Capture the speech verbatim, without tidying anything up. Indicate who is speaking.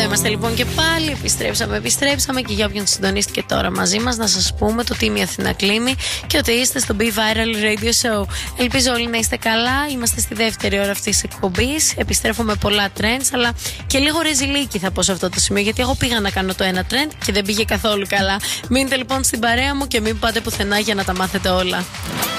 Speaker 1: είμαστε λοιπόν και πάλι. Επιστρέψαμε, επιστρέψαμε και για όποιον συντονίστηκε τώρα μαζί μας, να σας πούμε το τι η Αθηνά κλείνει και ότι είστε στο Be Viral Radio Show. Ελπίζω όλοι να είστε καλά. Είμαστε στη δεύτερη ώρα αυτής της εκπομπής. Επιστρέφω με πολλά trends, αλλά και λίγο ρεζιλίκι θα πω σε αυτό το σημείο, γιατί εγώ πήγα να κάνω το ένα trend και δεν πήγε καθόλου καλά. Μείνετε λοιπόν στην παρέα μου και μην πάτε πουθενά για να τα μάθετε όλα.